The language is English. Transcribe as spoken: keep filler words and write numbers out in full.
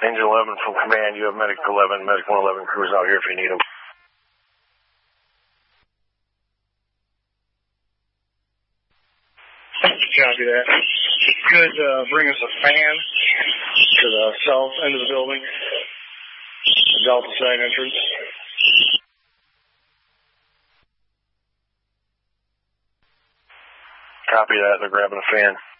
Angel eleven from command, you have Medic eleven, Medic one eleven crews out here if you need them. Copy that. Could uh, bring us a fan to the south end of the building, the Delta side entrance. Copy that, they're grabbing a fan.